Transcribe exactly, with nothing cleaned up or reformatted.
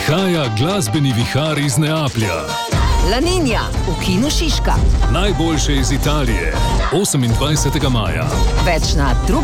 Prihaja glasbeni vihar iz Neaplja. La Niña v Kinu Šiška. Najboljše iz Italije. osemindvajsetega maja. Več na drugem.